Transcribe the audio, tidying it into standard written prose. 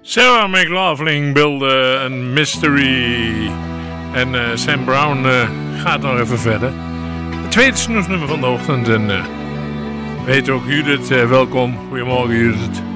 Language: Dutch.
Sarah McLachlan beelde een mystery. En Sam Brown gaat nog even verder. Het tweede snoesnummer van de ochtend. En weet ook Judith, welkom. Goedemorgen Judith.